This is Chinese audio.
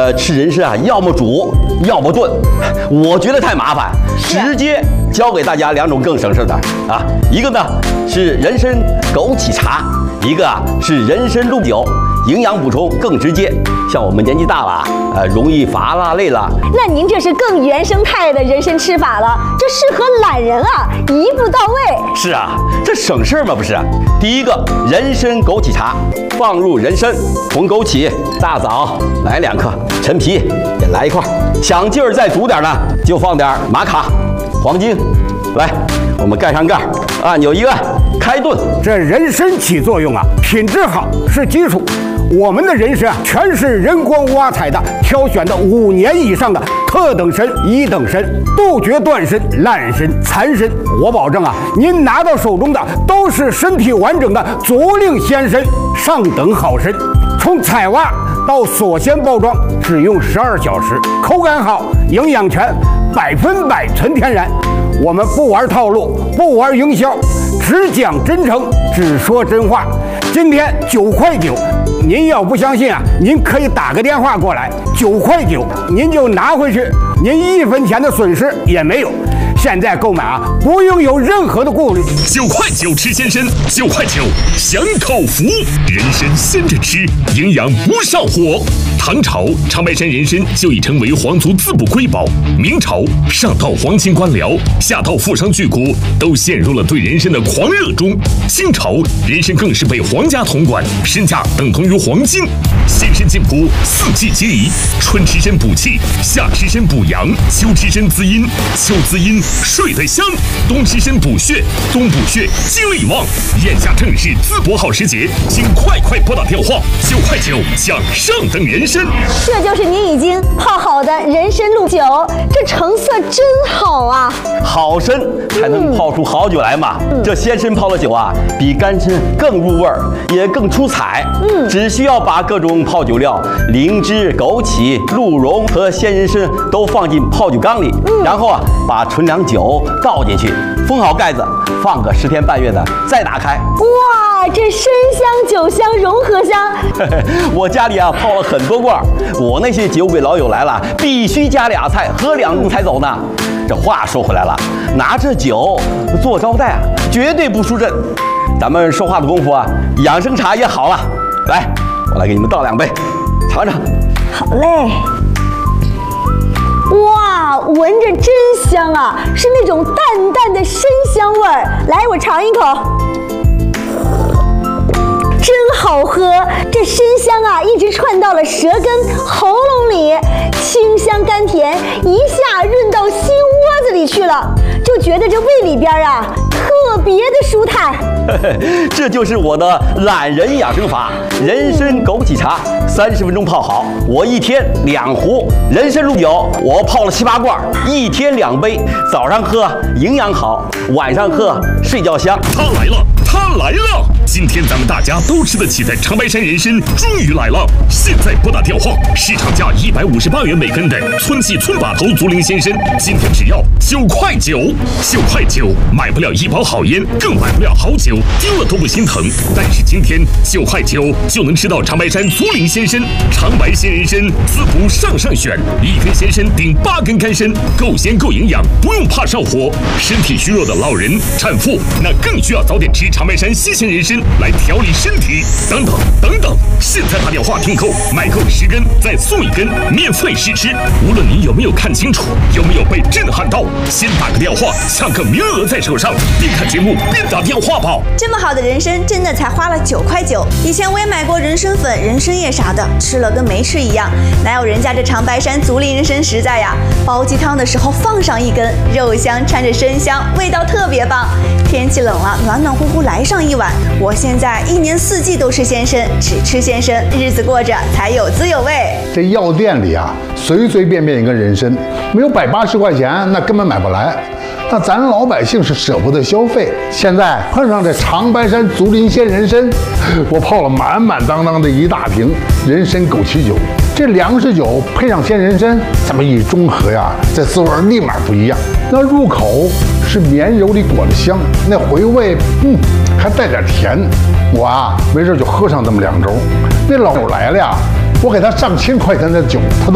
吃人参啊，要么煮，要么炖。我觉得太麻烦，直接教给大家2种更省事的啊。一个呢是人参枸杞茶，一个啊是人参鹿酒，营养补充更直接。像我们年纪大了，容易乏啦累了。 那您这是更原生态的人参吃法了，这适合懒人啊，一步到位。 是啊，这省事嘛不是？第一个人参枸杞茶，放入人参、红枸杞、大枣来2克，陈皮也来1块。想劲儿再足点呢，就放点玛卡、黄精。来，我们盖上盖，按钮一按，开炖。 这人参起作用啊，品质好是基础。我们的人参啊，全是人工挖采的，挑选的5年以上的特等参、1等参，杜绝断参、烂参、残参。我保证啊，您拿到手中的都是身体完整的足令鲜参，上等好参。从采挖到锁鲜包装，只用12小时，口感好，营养全，100%纯天然。我们不玩套路，不玩营销，只讲真诚，只说真话。今天9块9，您要不相信啊，您可以打个电话过来，9块9，您就拿回去，您1分钱的损失也没有。现在购买啊，不用有任何的顾虑。 9块9吃鲜参，9块9享口福。人参鲜着吃，营养不上火。唐朝长白山人参就已成为皇族滋补瑰宝。明朝上到皇亲官僚，下到富商巨贾，都陷入了对人参的狂热中。清朝人参更是被皇家统管，身价等同于黄金。鲜参进补，4季皆宜。春吃参补气，夏吃参补阳，秋吃参滋阴，秋滋阴睡得香，冬吃参补血，冬补血精力旺。眼下正是滋补好时节，请快拨打电话9块9享上等人参。 这就是您已经泡好的人参鹿酒，这成色真好啊！ 好参才能泡出好酒来嘛。这鲜参泡的酒啊，比干参更入味儿，也更出彩。只需要把各种泡酒料，灵芝、枸杞、鹿茸和鲜人参都放进泡酒缸里，然后啊，把纯粮酒倒进去，封好盖子，放个10天半月的，再打开。 哇，这参香酒香融合香。 我家里啊泡了很多罐，我那些酒鬼老友来了，必须加俩菜，喝2盅才走呢。这话说回来了，拿着酒做招待啊，绝对不输阵。咱们说话的功夫啊，养生茶也好了。来，我来给你们倒2杯，尝尝。 好嘞。哇，闻着真香啊，是那种淡淡的参香味儿。来，我尝一口。真好喝，这参香啊，一直串到了舌根、喉咙里，清香甘甜，一下润到心窝子里去了，就觉得这胃里边啊，特别的舒坦。 这就是我的懒人养生法，人参枸杞茶，30分钟泡好。我1天2壶人参鹿酒，我泡了7、8罐，1天2杯，早上喝营养好，晚上喝睡觉香。 他来了！今天咱们大家都吃得起的长白山人参终于来了！现在拨打电话，市场价158元每根的村系村把头竹林鲜参，今天只要9块9，9块9买不了1包好烟，更买不了好酒，丢了都不心疼。但是今天9块9就能吃到长白山竹林鲜参，长白鲜人参滋补上选，1根鲜参顶8根干参，够鲜够营养，不用怕上火。身体虚弱的老人、产妇，那更需要早点吃长白山新鲜人参来调理身体。等等，现在打电话订购，买够10根再送1根，免费试吃。无论您有没有看清楚，有没有被震撼到，先打个电话，抢个名额在手上，边看节目边打电话吧。 这么好的人参，真的才花了9块9。以前我也买过人参粉、人参叶啥的，吃了跟没吃一样，哪有人家这长白山竹林人参实在呀？煲鸡汤的时候放上1根，肉香掺着参香，味道特别棒。天气冷了，暖暖乎乎来上1碗。我现在1年4季都吃鲜参，只吃鲜参，日子过着才有滋有味。 这药店里啊，随随便便一根人参，没有180块钱，那根本买不来。那咱老百姓是舍不得消费，现在碰上这长白山竹林鲜人参，我泡了满满当当的1大瓶人参枸杞酒。这粮食酒配上鲜人参，这么一中和呀，这滋味立马不一样。那入口是绵柔里裹着香，那回味还带点甜。我啊没事就喝上这么2盅。那老友来了呀，我给他上1000块钱的酒，他都